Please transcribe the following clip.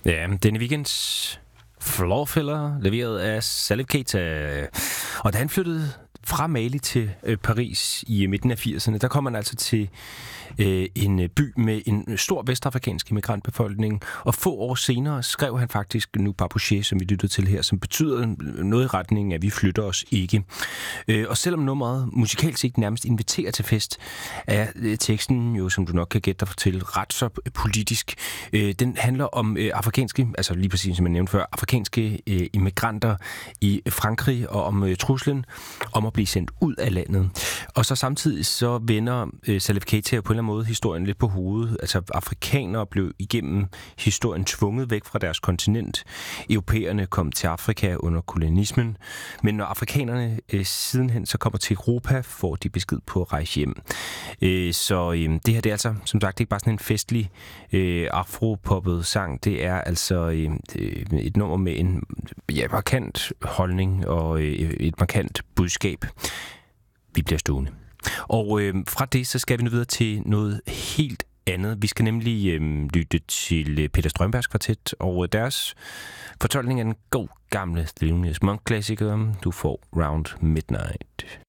Ja, denne weekends Floorfiller, leveret af Salif Keita. Og da han flyttede fra Mali til Paris i midten af 80'erne, der kom han altså til en by med en stor vestafrikansk immigrantbefolkning, og få år senere skrev han faktisk Nu Pas Bouger, som vi lyttede til her, som betyder noget i retning af, at vi flytter os ikke. Og selvom nummeret musikalsk ikke nærmest inviterer til fest, er teksten jo, som du nok kan gætte dig til, ret så politisk. Den handler om afrikanske, altså lige præcis som jeg nævnte før, afrikanske immigranter i Frankrig, og om truslen om at blive sendt ud af landet. Og så samtidig så vender Salif Keita på en eller anden måde historien lidt på hovedet. Altså afrikanere blev igennem historien tvunget væk fra deres kontinent. Europæerne kom til Afrika under kolonialismen. Men når afrikanerne sidenhen så kommer til Europa, får de besked på at rejse hjem. Så det her det er altså som sagt ikke bare sådan en festlig afropoppet sang. Det er altså et nummer med en markant holdning og et markant budskab. Vi bliver stående. Og fra det, så skal vi nu videre til noget helt andet. Vi skal nemlig lytte til Peter Strømbergs kvartet, og deres fortolkning af den god gamle Thelonious Monk-klassiker, Du får Round Midnight.